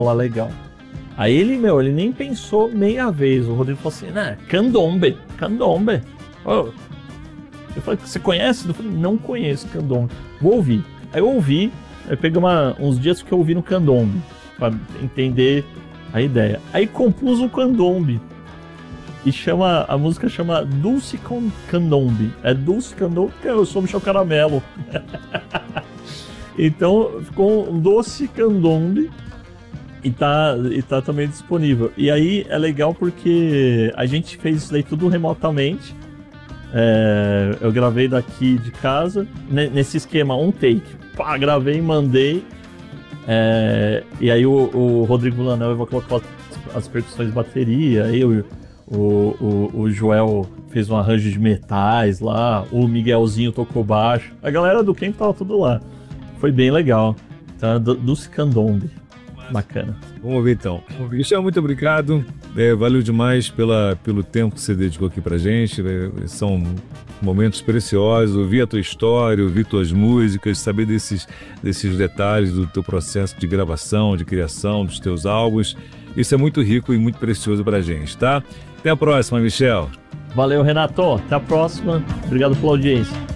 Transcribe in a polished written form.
lá legal. Aí ele nem pensou meia vez. O Rodrigo falou assim, né, candombe. Oh. Eu falei, você conhece? Eu falei, não conheço candombe. Vou ouvir. Aí eu ouvi, eu peguei uns dias que eu ouvi no candombe, pra entender a ideia. Aí compus o candombe. E a música chama Dulce Candombe. É Dulce Candombe porque eu sou o Michel Caramelo. Então ficou um Doce Candombe e tá também disponível. E aí é legal porque a gente fez isso daí tudo remotamente. Eu gravei daqui de casa, nesse esquema, um take. Pá, gravei e mandei. E aí o Rodrigo Villanueva colocou as percussões de bateria, aí o Joel fez um arranjo de metais lá, o Miguelzinho tocou baixo, a galera do camp tava tudo lá. Foi bem legal. Então, Dulce Candombe. Bacana. Vamos ouvir então. Michel, muito obrigado. Valeu demais pelo tempo que você dedicou aqui pra gente. São momentos preciosos. Ouvir a tua história, ouvir tuas músicas, saber desses detalhes do teu processo de gravação, de criação, dos teus álbuns. Isso é muito rico e muito precioso pra gente, tá? Até a próxima, Michel. Valeu, Renato. Até a próxima. Obrigado pela audiência.